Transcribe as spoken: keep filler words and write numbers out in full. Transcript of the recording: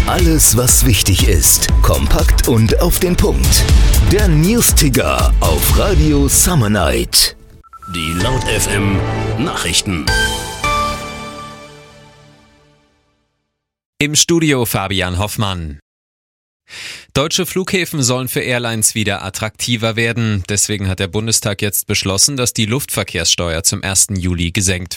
Alles, was wichtig ist, kompakt und auf den Punkt. Der Newsticker auf Radio Summer Night. Die Laut F M Nachrichten. Im Studio Fabian Hoffmann. Deutsche Flughäfen sollen für Airlines wieder attraktiver werden. Deswegen hat der Bundestag jetzt beschlossen, dass die Luftverkehrssteuer zum ersten Juli gesenkt